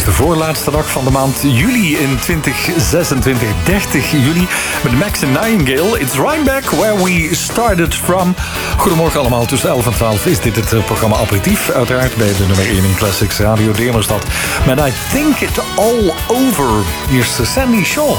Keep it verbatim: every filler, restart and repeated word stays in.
de voorlaatste dag van de maand juli in twintig zesentwintig, dertig juli. Met Max en Nightingale. It's right back where we started from. Goedemorgen allemaal. Tussen elf en twaalf is dit het programma Aperitief. Uiteraard bij de nummer één in Classics Radio Demerstad. Met I Think It All Over. Hier is Sandy Shaw.